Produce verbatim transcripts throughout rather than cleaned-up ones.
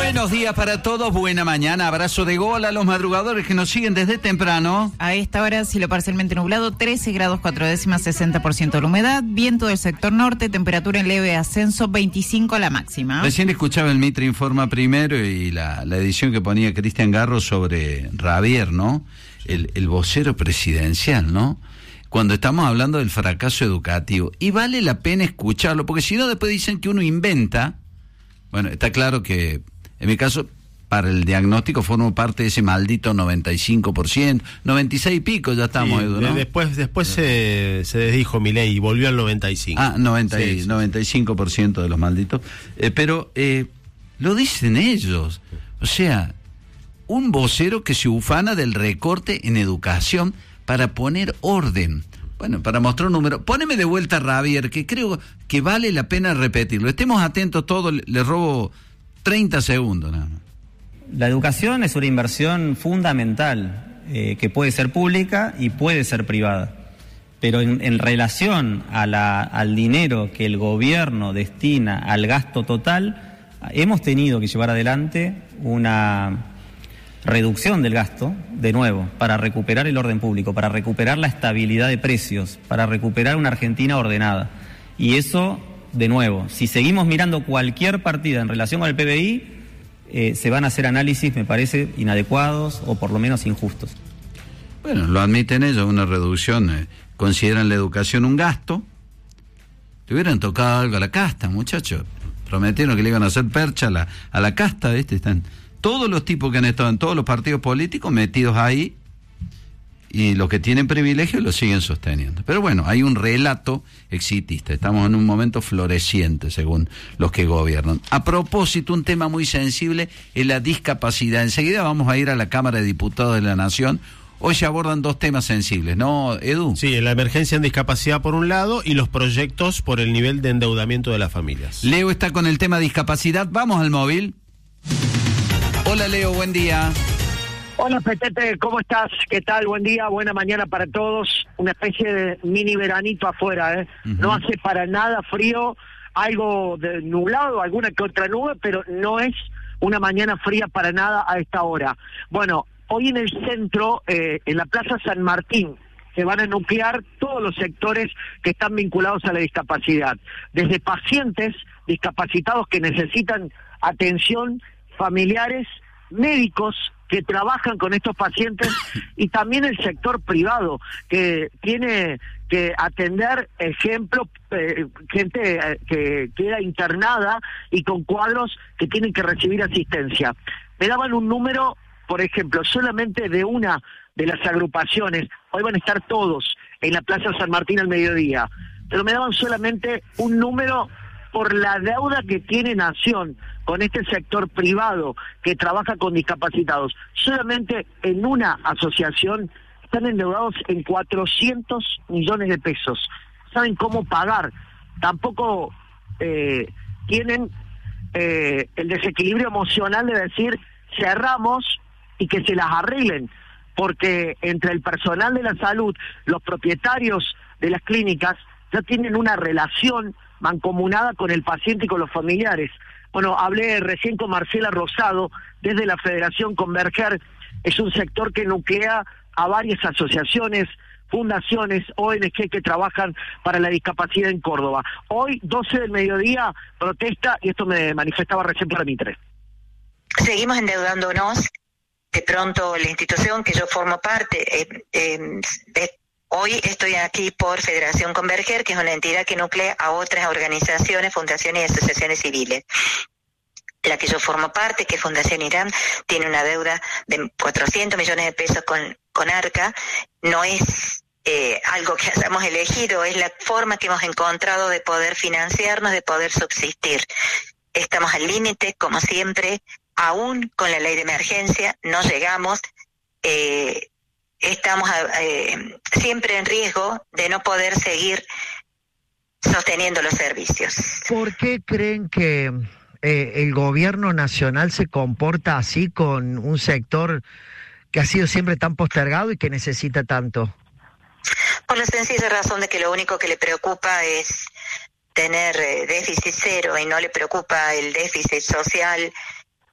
Buenos días para todos, buena mañana, abrazo de gol a los madrugadores que nos siguen desde temprano. A esta hora, cielo parcialmente nublado, trece grados cuatro décimas, sesenta por ciento la humedad, viento del sector norte, temperatura en leve ascenso, veinticinco la máxima. Recién escuchaba el Mitre Informa primero y la, la edición que ponía Cristian Garro sobre Javier, ¿no? El, el vocero presidencial, ¿no? Cuando estamos hablando del fracaso educativo. Y vale la pena escucharlo, porque si no después dicen que uno inventa. Bueno, está claro que en mi caso, para el diagnóstico formo parte de ese maldito noventa y cinco por ciento, noventa y seis y pico ya estamos, sí, Edu, ¿no? Después, después se, se desdijo Milei y volvió al noventa y cinco. Ah, noventa, sí, sí, noventa y cinco por ciento de los malditos. Eh, pero eh, lo dicen ellos. O sea, un vocero que se ufana del recorte en educación para poner orden. Bueno, para mostrar un número. Póneme de vuelta a Javier, que creo que vale la pena repetirlo. Estemos atentos todos, le, le robo treinta segundos nada más. La educación es una inversión fundamental, eh, que puede ser pública y puede ser privada. Pero en, en relación a la, al dinero que el gobierno destina al gasto total, hemos tenido que llevar adelante una reducción del gasto, de nuevo, para recuperar el orden público, para recuperar la estabilidad de precios, para recuperar una Argentina ordenada. Y eso, de nuevo, si seguimos mirando cualquier partida en relación con el P B I, eh, se van a hacer análisis, me parece, inadecuados o por lo menos injustos. Bueno, lo admiten ellos, una reducción. Eh, consideran la educación un gasto. Le hubieran tocado algo a la casta, muchachos. Prometieron que le iban a hacer percha a la, a la casta, ¿viste? Están todos los tipos que han estado en todos los partidos políticos metidos ahí, y los que tienen privilegios lo siguen sosteniendo. Pero bueno, hay un relato exitista. Estamos en un momento floreciente, según los que gobiernan. A propósito, un tema muy sensible es la discapacidad. Enseguida vamos a ir a la Cámara de Diputados de la Nación. Hoy se abordan dos temas sensibles, ¿no, Edu? Sí, la emergencia en discapacidad por un lado y los proyectos por el nivel de endeudamiento de las familias. Leo está con el tema discapacidad. Vamos al móvil. Hola, Leo, buen día. Hola, Petete, ¿cómo estás? ¿Qué tal? Buen día, buena mañana para todos. Una especie de mini veranito afuera, ¿eh? Uh-huh. No hace para nada frío, algo de nublado, alguna que otra nube, pero no es una mañana fría para nada a esta hora. Bueno, hoy en el centro, eh, en la Plaza San Martín, se van a nuclear todos los sectores que están vinculados a la discapacidad. Desde pacientes discapacitados que necesitan atención, familiares, médicos que trabajan con estos pacientes y también el sector privado que tiene que atender, ejemplo, eh, gente eh, que queda internada y con cuadros que tienen que recibir asistencia. Me daban un número, por ejemplo, solamente de una de las agrupaciones, hoy van a estar todos en la Plaza San Martín al mediodía, pero me daban solamente un número por la deuda que tiene Nación con este sector privado que trabaja con discapacitados. Solamente en una asociación están endeudados en cuatrocientos millones de pesos. ¿Saben cómo pagar? Tampoco eh, tienen eh, el desequilibrio emocional de decir cerramos y que se las arreglen, porque entre el personal de la salud, los propietarios de las clínicas, ya tienen una relación mancomunada con el paciente y con los familiares. Bueno, hablé recién con Marcela Rosado, desde la Federación Converger. Es un sector que nuclea a varias asociaciones, fundaciones, O N G que trabajan para la discapacidad en Córdoba. Hoy, doce del mediodía, protesta, y esto me manifestaba recién para Mitre. Seguimos endeudándonos. De pronto, la institución que yo formo parte, eh, eh, eh, hoy estoy aquí por Federación Converger, que es una entidad que nuclea a otras organizaciones, fundaciones y asociaciones civiles. La que yo formo parte, que es Fundación Irán, tiene una deuda de cuatrocientos millones de pesos con, con ARCA. No es eh, algo que hayamos elegido, es la forma que hemos encontrado de poder financiarnos, de poder subsistir. Estamos al límite, como siempre, aún con la ley de emergencia, no llegamos, eh, estamos eh, siempre en riesgo de no poder seguir sosteniendo los servicios. ¿Por qué creen que eh, el gobierno nacional se comporta así con un sector que ha sido siempre tan postergado y que necesita tanto? Por la sencilla razón de que lo único que le preocupa es tener eh, déficit cero y no le preocupa el déficit social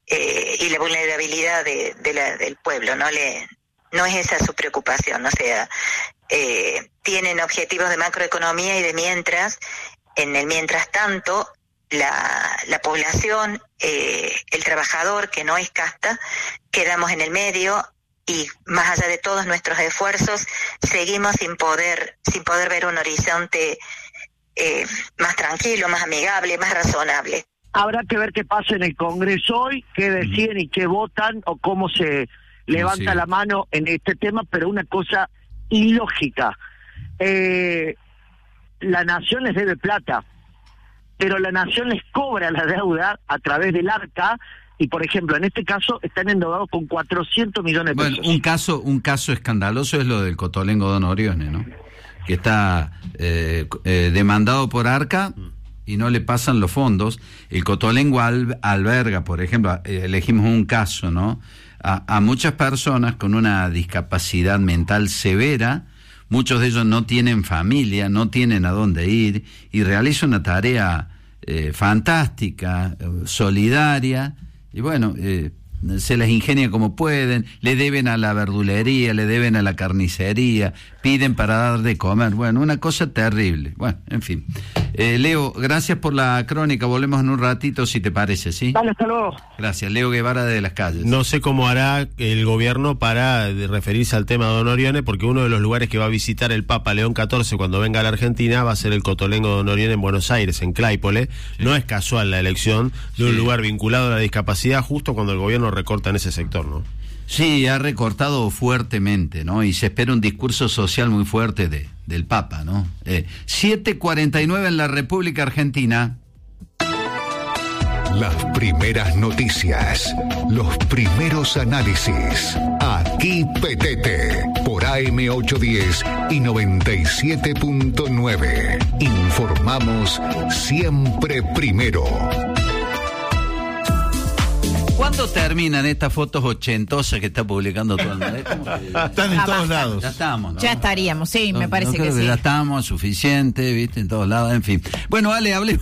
eh, y la vulnerabilidad de, de la, del pueblo. No le, no es esa su preocupación. O sea, eh, tienen objetivos de macroeconomía y de mientras, en el mientras tanto, la, la población, eh, el trabajador que no es casta, quedamos en el medio. Y más allá de todos nuestros esfuerzos, seguimos sin poder, sin poder ver un horizonte eh, más tranquilo, más amigable, más razonable. Habrá que ver qué pasa en el Congreso hoy, qué deciden y qué votan o cómo se levanta sí. la mano en este tema, pero una cosa ilógica. Eh, la nación les debe plata, pero la nación les cobra la deuda a través del ARCA. Y, por ejemplo, en este caso están endeudados con cuatrocientos millones de pesos. Bueno, un caso un caso escandaloso es lo del Cotolengo Don Orione, ¿no? Que está eh, eh, demandado por ARCA y no le pasan los fondos. El Cotolengo al, alberga, por ejemplo, eh, elegimos un caso, ¿no? A, a muchas personas con una discapacidad mental severa. Muchos de ellos no tienen familia, no tienen a dónde ir y realizan una tarea eh, fantástica, eh, solidaria. Y bueno, eh, se las ingenia como pueden, le deben a la verdulería, le deben a la carnicería, piden para dar de comer. Bueno, una cosa terrible. Bueno, en fin. Eh, Leo, gracias por la crónica. Volvemos en un ratito, si te parece, ¿sí? Dale, hasta luego. Gracias. Leo Guevara de Las Calles. No sé cómo hará el gobierno para referirse al tema de Don Orione, porque uno de los lugares que va a visitar el Papa León catorce cuando venga a la Argentina va a ser el Cotolengo Don Orione en Buenos Aires, en Claypole. Sí. No es casual la elección de un sí. lugar vinculado a la discapacidad justo cuando el gobierno recorta en ese sector, ¿no? Sí, ha recortado fuertemente, ¿no? Y se espera un discurso social muy fuerte de, del Papa, ¿no? Eh, siete cuarenta y nueve en la República Argentina. Las primeras noticias, los primeros análisis. Aquí Petete, por A M ochocientos diez y noventa y siete punto nueve. Informamos siempre primero. ¿Cuándo terminan estas fotos ochentosas que está publicando todo el mundo? Están en Ah, todos basta. lados. Ya estamos, ¿no? Ya estaríamos, sí, me No, parece no creo que sí. Ya estamos, suficiente, viste, en todos lados, en fin. Bueno, Ale, hable.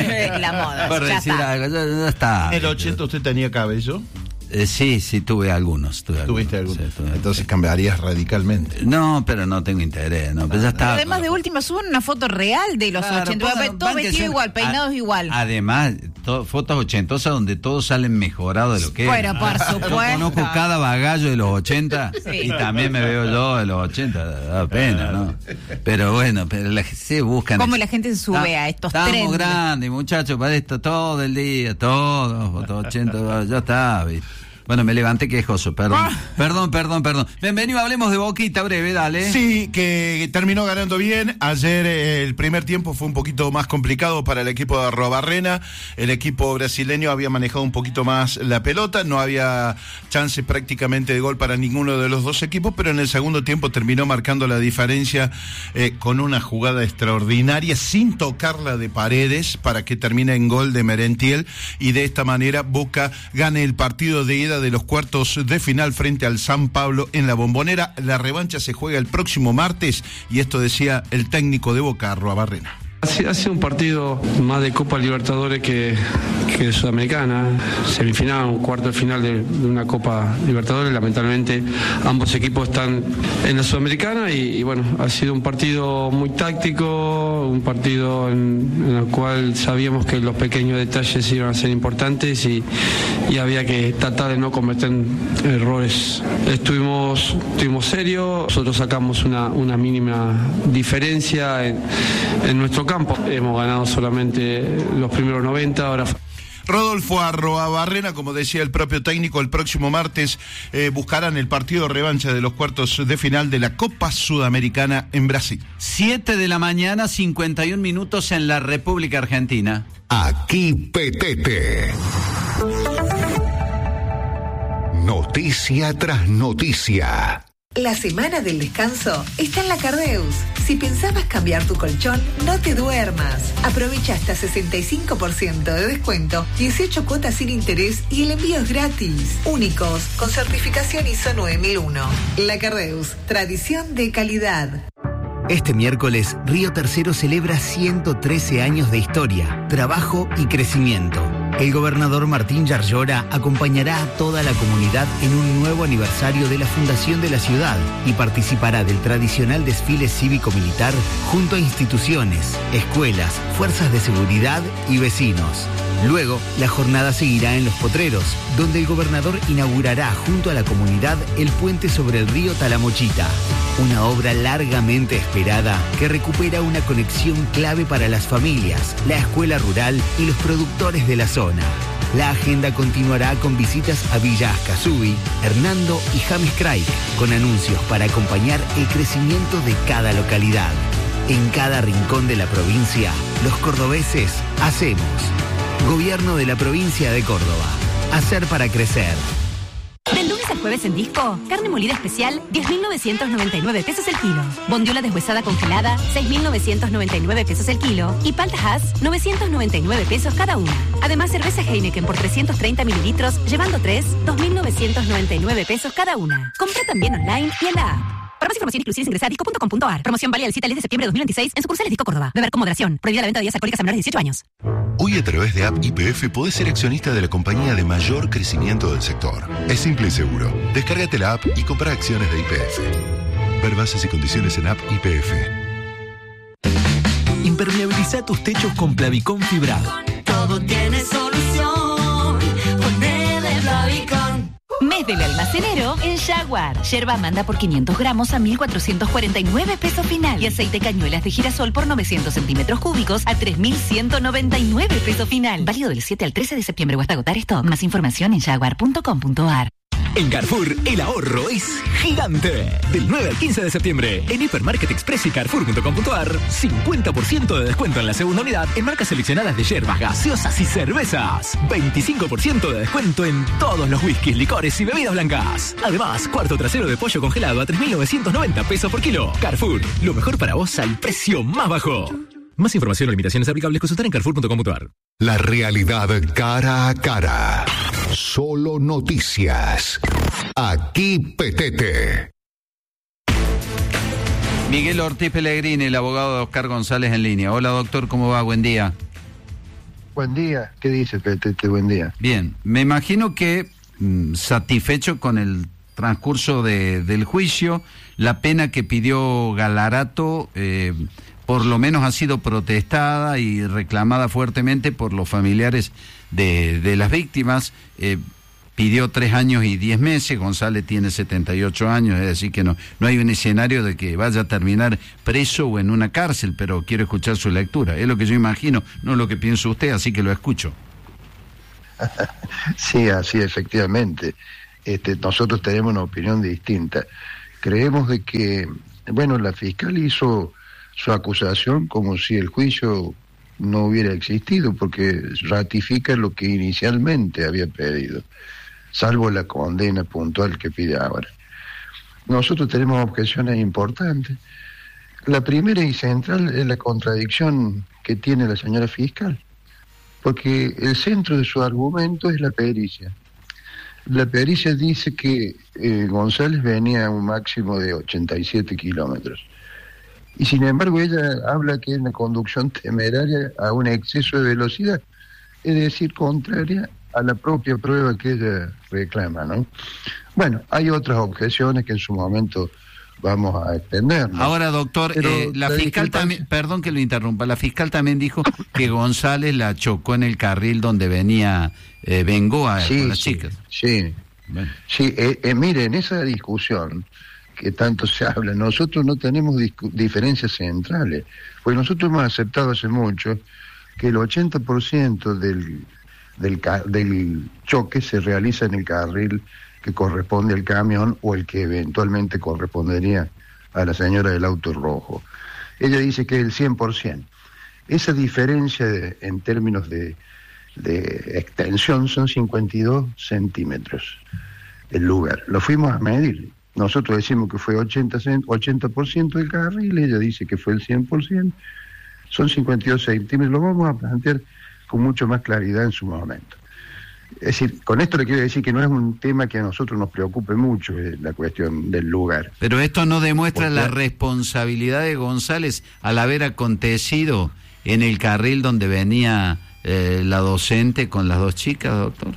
La moda, Para ya decir está. algo, ya, ya está. ¿En el ochenta usted tenía cabello? Eh, sí, sí, tuve algunos. Tuve ¿Tuviste algunos, alguno? sí, tuve- Entonces cambiarías radicalmente. No, pero no tengo interés, no, pero ya está. Además, de última, suben una foto real de los Claro, ochenta. pongan- Todo van que vestido son- igual, peinados a- igual. Además, to- fotos ochentosas donde todos salen mejorados de lo que Bueno, eran. por Yo supuesto. conozco cada bagallo de los ochenta Sí. y también me veo yo de los ochenta, da pena, ¿no? Pero bueno, pero la, se buscan. Cómo la gente se sube Ah, a estos Estamos trends. grandes, muchachos, para esto todo el día, todo, fotos ochenta, ya está, ¿viste? Bueno, me levanté quejoso, perdón. Ah. Perdón, perdón, perdón. Bienvenido, hablemos de Boquita, breve, dale. Sí, que terminó ganando bien. Ayer eh, el primer tiempo fue un poquito más complicado para el equipo de Arrobarrena. El equipo brasileño había manejado un poquito más la pelota, no había chance prácticamente de gol para ninguno de los dos equipos, pero en el segundo tiempo terminó marcando la diferencia eh, con una jugada extraordinaria, sin tocarla de Paredes, para que termine en gol de Merentiel, y de esta manera Boca gane el partido de ida de los cuartos de final frente al San Pablo en la Bombonera. La revancha se juega el próximo martes, y esto decía el técnico de Boca, Arrobarrena. Ha sido un partido más de Copa Libertadores que, que de Sudamericana, semifinal, un cuarto de final de, de una Copa Libertadores. Lamentablemente ambos equipos están en la Sudamericana y, y bueno, ha sido un partido muy táctico, un partido en, en el cual sabíamos que los pequeños detalles iban a ser importantes y, y había que tratar de no cometer errores. Estuvimos, estuvimos serios, nosotros sacamos una, una mínima diferencia en, en nuestro campo. Hemos ganado solamente los primeros noventa, ahora... Rodolfo Arrobarrena, como decía el propio técnico, el próximo martes eh, buscarán el partido revancha de los cuartos de final de la Copa Sudamericana en Brasil. siete de la mañana, cincuenta y un minutos en la República Argentina. Aquí Petete. Noticia tras noticia. La semana del descanso está en la Cardeus. Si pensabas cambiar tu colchón, no te duermas. Aprovecha hasta sesenta y cinco por ciento de descuento, dieciocho cuotas sin interés y el envío es gratis. Únicos, con certificación I S O nueve mil uno. La Cardeus, tradición de calidad. Este miércoles, Río Tercero celebra ciento trece años de historia, trabajo y crecimiento. El gobernador Martín Yarlora acompañará a toda la comunidad en un nuevo aniversario de la fundación de la ciudad y participará del tradicional desfile cívico-militar junto a instituciones, escuelas, fuerzas de seguridad y vecinos. Luego, la jornada seguirá en Los Potreros, donde el gobernador inaugurará junto a la comunidad el puente sobre el río Talamochita, una obra largamente esperada que recupera una conexión clave para las familias, la escuela rural y los productores de la zona. La agenda continuará con visitas a Villa Ascazui, Hernando y James Craig, con anuncios para acompañar el crecimiento de cada localidad. En cada rincón de la provincia, los cordobeses hacemos. Gobierno de la provincia de Córdoba. Hacer para crecer. Del lunes al jueves en Disco, carne molida especial, diez mil novecientos noventa y nueve pesos el kilo. Bondiola deshuesada congelada, seis mil novecientos noventa y nueve pesos el kilo. Y palta Hass, novecientos noventa y nueve pesos cada una. Además, cerveza Heineken por trescientos treinta mililitros, llevando tres, dos mil novecientos noventa y nueve pesos cada una. Compra también online y en la app. Para más información inclusive ingresa a disco punto com punto a r. Promoción válida del siete al diez de septiembre de dos mil veintiséis en sucursales Disco Córdoba. Beber con moderación. Prohibida la venta de bebidas alcohólicas a menores de dieciocho años. Hoy a través de App Y P F podés ser accionista de la compañía de mayor crecimiento del sector. Es simple y seguro. Descárgate la app y compra acciones de Y P F. Ver bases y condiciones en App Y P F. Impermeabiliza tus techos con Plavicón fibrado. Todo tiene solución. Ponele Plavicón. Mes del almacenero en Jaguar. Yerba Amanda por quinientos gramos a mil cuatrocientos cuarenta y nueve pesos final. Y aceite cañuelas de girasol por novecientos centímetros cúbicos a tres mil ciento noventa y nueve pesos final. Válido del siete al trece de septiembre o hasta agotar stock. Más información en jaguar punto com punto a r. En Carrefour, el ahorro es gigante. Del nueve al quince de septiembre, en Hipermarket Express y Carrefour punto com punto a r, cincuenta por ciento de descuento en la segunda unidad en marcas seleccionadas de yerbas, gaseosas y cervezas. veinticinco por ciento de descuento en todos los whiskies, licores y bebidas blancas. Además, cuarto trasero de pollo congelado a tres mil novecientos noventa pesos por kilo. Carrefour, lo mejor para vos al precio más bajo. Más información o limitaciones aplicables, consultar en carrefour punto com punto a r. La realidad cara a cara. Solo noticias. Aquí Petete. Miguel Ortiz Pellegrini, el abogado de Oscar González en línea. Hola doctor, ¿cómo va? Buen día. Buen día. ¿Qué dice Petete? Buen día. Bien, me imagino que mmm, satisfecho con el transcurso de, del juicio, la pena que pidió Galarato eh, por lo menos ha sido protestada y reclamada fuertemente por los familiares de, de las víctimas. Eh, pidió tres años y diez meses, González tiene setenta y ocho años, es decir que no, no hay un escenario de que vaya a terminar preso o en una cárcel, pero quiero escuchar su lectura. Es lo que yo imagino, no lo que piensa usted, así que lo escucho. Sí, así efectivamente. Este, nosotros tenemos una opinión distinta. Creemos de que, bueno, la fiscal hizo su acusación como si el juicio no hubiera existido, porque ratifica lo que inicialmente había pedido, salvo la condena puntual que pide ahora. Nosotros tenemos objeciones importantes. La primera y central es la contradicción que tiene la señora fiscal, porque el centro de su argumento es la pericia. La pericia dice que eh, González venía a un máximo de ochenta y siete kilómetros. Y sin embargo ella habla que es una conducción temeraria a un exceso de velocidad, es decir, contraria a la propia prueba que ella reclama, ¿no? Bueno, hay otras objeciones que en su momento vamos a extender, ¿no? Ahora, doctor, eh, la, la fiscal disculpa... también, perdón que lo interrumpa, la fiscal también dijo que González la chocó en el carril donde venía eh, Bengoa sí, con las sí, chicas. Sí, bueno. sí eh, eh, mire, en esa discusión que tanto se habla, nosotros no tenemos diferencias centrales, porque nosotros hemos aceptado hace mucho que el ochenta por ciento del, del, del choque se realiza en el carril que corresponde al camión o el que eventualmente correspondería a la señora del auto rojo. Ella dice que es el cien por ciento. Esa diferencia de, en términos de, de extensión son cincuenta y dos centímetros el lugar. Lo fuimos a medir. Nosotros decimos que fue ochenta por ciento del carril, ella dice que fue el cien por ciento, son cincuenta y dos centímetros, lo vamos a plantear con mucho más claridad en su momento. Es decir, con esto le quiero decir que no es un tema que a nosotros nos preocupe mucho, eh, la cuestión del lugar. Pero esto no demuestra Porque... la responsabilidad de González al haber acontecido en el carril donde venía eh, la docente con las dos chicas, doctor?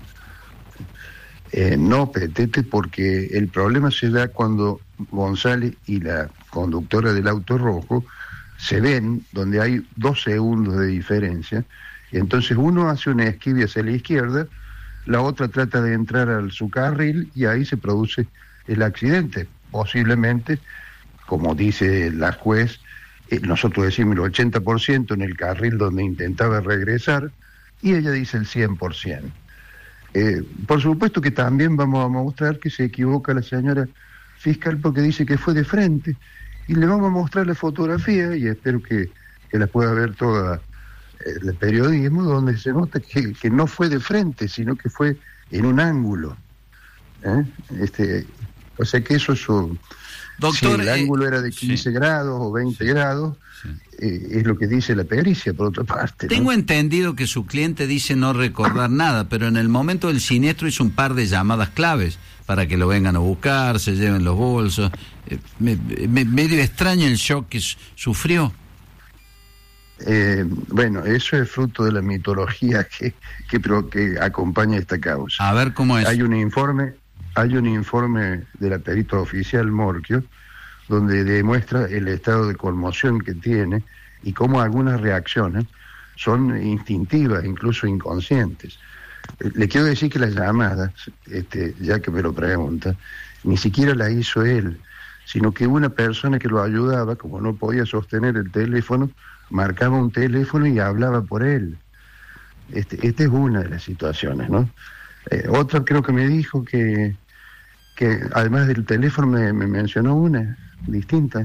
Eh, no, Petete, porque el problema se da cuando González y la conductora del auto rojo se ven donde hay dos segundos de diferencia, y entonces uno hace una esquiva hacia la izquierda, la otra trata de entrar a su carril y ahí se produce el accidente. Posiblemente, como dice la juez, eh, nosotros decimos el ochenta por ciento en el carril donde intentaba regresar, y ella dice el cien por ciento. Eh, por supuesto que también vamos a mostrar que se equivoca la señora fiscal porque dice que fue de frente, y le vamos a mostrar la fotografía, y espero que, que la pueda ver toda eh, el periodismo, donde se nota que, que no fue de frente, sino que fue en un ángulo. ¿Eh? Este, o sea que eso es un... Doctor, si el eh, ángulo era de quince sí. grados o veinte sí. grados, sí. Eh, es lo que dice la pericia, por otra parte. Tengo ¿no? entendido que su cliente dice no recordar nada, pero en el momento del siniestro hizo un par de llamadas claves para que lo vengan a buscar, se lleven los bolsos. Eh, me, me, medio extraño el shock que sufrió. Eh, bueno, eso es fruto de la mitología que, que, que acompaña esta causa. A ver cómo es. Hay un informe... Hay un informe de la perita oficial Morquio donde demuestra el estado de conmoción que tiene y cómo algunas reacciones son instintivas, incluso inconscientes. Le quiero decir que las llamadas, este, ya que me lo pregunta, ni siquiera la hizo él, sino que una persona que lo ayudaba, como no podía sostener el teléfono, marcaba un teléfono y hablaba por él. Este, esta es una de las situaciones, ¿no? Eh, otra creo que me dijo que, que además del teléfono me, me mencionó una distinta.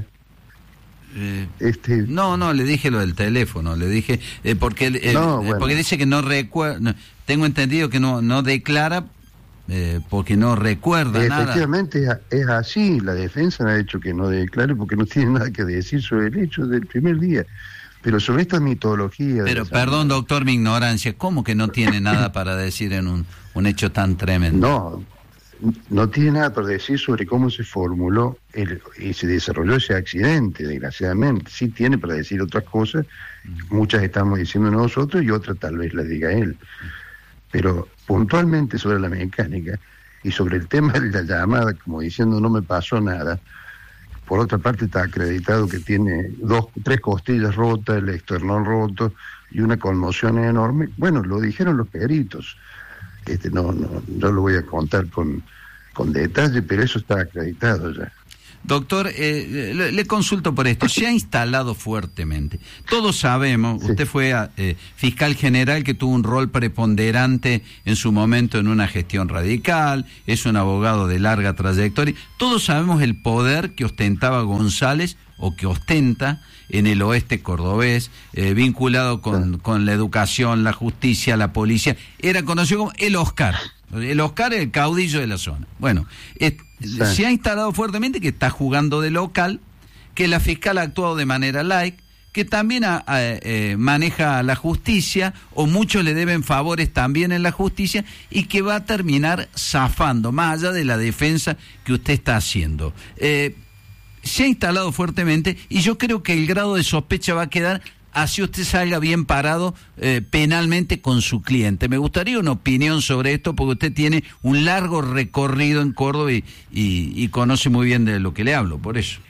Eh, este no, no, le dije lo del teléfono, le dije, eh, porque eh, no, bueno. porque dice que no recuerda, no, tengo entendido que no no declara eh, porque no recuerda Efectivamente, nada. Efectivamente es así, la defensa ha hecho que no declare porque no tiene nada que decir sobre el hecho del primer día. Pero sobre esta mitología... Pero perdón, doctor, mi ignorancia, ¿cómo que no tiene nada para decir en un, un hecho tan tremendo? No, no tiene nada para decir sobre cómo se formuló el, y se desarrolló ese accidente, desgraciadamente. Sí tiene para decir otras cosas, muchas estamos diciendo nosotros y otras tal vez las diga él. Pero puntualmente sobre la mecánica y sobre el tema de la llamada, como diciendo no me pasó nada... Por otra parte está acreditado que tiene dos, tres costillas rotas, el esternón roto y una conmoción enorme. Bueno, lo dijeron los peritos. Este, no, no, no lo voy a contar con, con detalle, pero eso está acreditado ya. Doctor, eh, le, le consulto por esto. Se ha instalado fuertemente. Todos sabemos, sí. Usted fue eh, fiscal general que tuvo un rol preponderante en su momento en una gestión radical, es un abogado de larga trayectoria. Todos sabemos el poder que ostentaba González o que ostenta en el oeste cordobés, eh, vinculado con, sí. con la educación, la justicia, la policía. Era conocido como el Oscar. El Oscar es el caudillo de la zona. Bueno, eh, sí. se ha instalado fuertemente que está jugando de local, que la fiscal ha actuado de manera light, que también a, a, eh, maneja la justicia, o muchos le deben favores también en la justicia, y que va a terminar zafando, más allá de la defensa que usted está haciendo. Eh, se ha instalado fuertemente, y yo creo que el grado de sospecha va a quedar así usted salga bien parado eh, penalmente con su cliente. Me gustaría una opinión sobre esto, porque usted tiene un largo recorrido en Córdoba y, y, y conoce muy bien de lo que le hablo, por eso.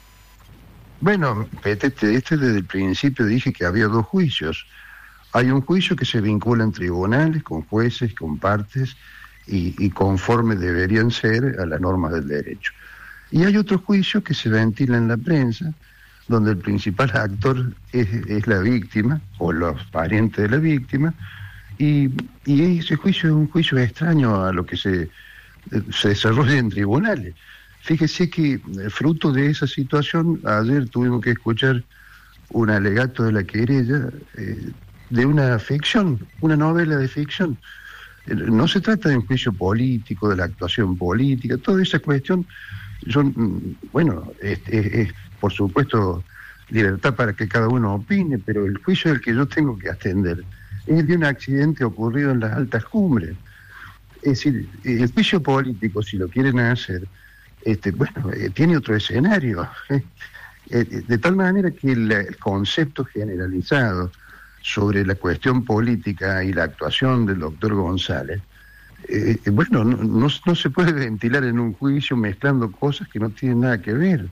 Bueno, este, este desde el principio dije que había dos juicios. Hay un juicio que se vincula en tribunales, con jueces, con partes, y, y conforme deberían ser a las normas del derecho. Y hay otro juicio que se ventila en la prensa, donde el principal actor es, es la víctima, o los parientes de la víctima, y, y ese juicio es un juicio extraño a lo que se, se desarrolla en tribunales. Fíjese que, fruto de esa situación, ayer tuvimos que escuchar un alegato de la querella eh, de una ficción, una novela de ficción. No se trata de un juicio político, de la actuación política, toda esa cuestión son, bueno, es, es, es por supuesto libertad para que cada uno opine, pero el juicio del que yo tengo que atender es de un accidente ocurrido en las altas cumbres. Es decir, el juicio político, si lo quieren hacer, este, bueno, eh, tiene otro escenario, ¿eh? Eh, de tal manera que el, el concepto generalizado sobre la cuestión política y la actuación del doctor González, eh, bueno, no, no, no se puede ventilar en un juicio mezclando cosas que no tienen nada que ver.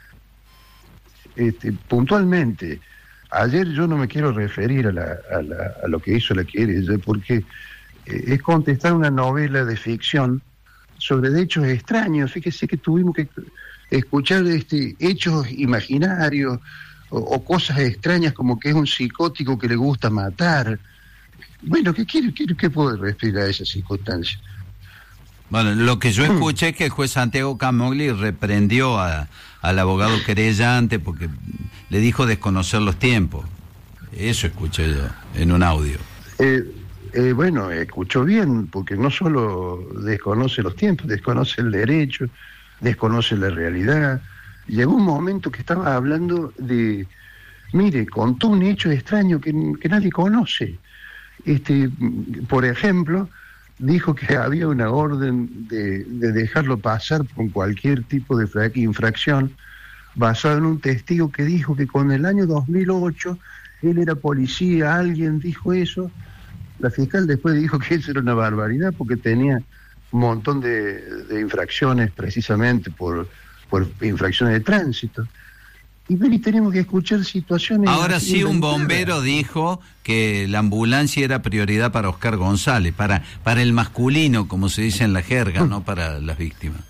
Este, puntualmente, ayer yo no me quiero referir a, la, a, la, a lo que hizo la querella, porque eh, es contestar una novela de ficción sobre hechos extraños. Fíjese que tuvimos que escuchar este, hechos imaginarios o, o cosas extrañas como que es un psicótico que le gusta matar. Bueno, ¿qué quiere, qué, qué puede referir a esa circunstancia? Bueno, lo que yo escuché es que el juez Santiago Camogli reprendió a, al abogado querellante porque le dijo desconocer los tiempos. Eso escuché yo en un audio. Eh, eh, bueno, escuchó bien, porque no solo desconoce los tiempos, desconoce el derecho, desconoce la realidad. Llegó un momento que estaba hablando de, mire, contó un hecho extraño que, que nadie conoce. Este, por ejemplo, dijo que había una orden de, de dejarlo pasar con cualquier tipo de infracción, basado en un testigo que dijo que con el año dos mil ocho él era policía, alguien dijo eso. La fiscal después dijo que eso era una barbaridad porque tenía un montón de, de infracciones precisamente por, por infracciones de tránsito. Y ven, y tenemos que escuchar situaciones... Ahora sí, un bombero dijo que la ambulancia era prioridad para Oscar González, para, para el masculino, como se dice en la jerga, no para las víctimas.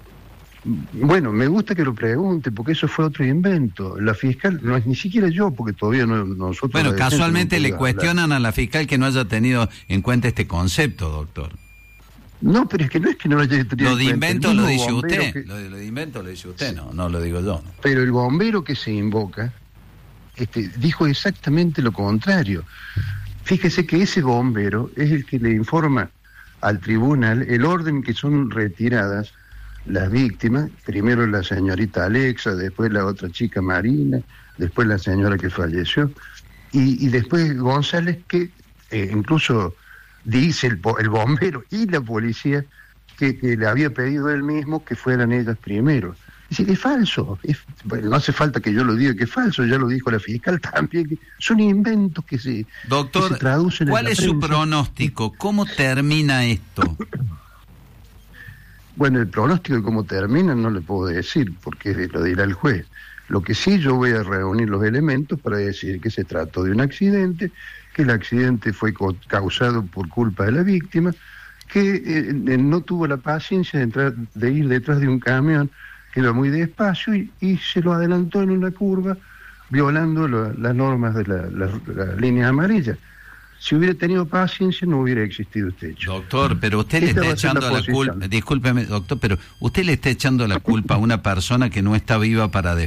Bueno, me gusta que lo pregunte, porque eso fue otro invento. La fiscal, no es ni siquiera yo, porque todavía no nosotros... Bueno, casualmente no le cuestionan hablar. a la fiscal que no haya tenido en cuenta este concepto, doctor. No, pero es que no es que no lo haya tenido Lo de invento lo dice usted, que... lo, de, lo de invento lo dice usted, no, no lo digo yo. Pero el bombero que se invoca este, dijo exactamente lo contrario. Fíjese que ese bombero es el que le informa al tribunal el orden que son retiradas las víctimas, primero la señorita Alexa, después la otra chica Marina, después la señora que falleció, y, y después González, que eh, incluso dice el, el bombero y la policía que, que le había pedido él mismo que fueran ellas primero. Dice que es falso. Es, bueno, no hace falta que yo lo diga que es falso, ya lo dijo la fiscal también. Que son inventos que se, Doctor, que se traducen en ¿cuál la es prensa. su pronóstico? ¿Cómo termina esto? Bueno, el pronóstico de cómo termina no le puedo decir, porque lo dirá el juez. Lo que sí, yo voy a reunir los elementos para decir que se trató de un accidente, que el accidente fue causado por culpa de la víctima, que eh, no tuvo la paciencia de, entrar, de ir detrás de un camión que iba muy despacio y, y se lo adelantó en una curva, violando la, las normas de la, la, la línea amarilla. Si hubiera tenido paciencia no hubiera existido este hecho. Doctor, pero usted le Esta está va a ser echando la la culpa, posición. discúlpeme, doctor, pero usted le está echando la culpa a una persona que no está viva para defender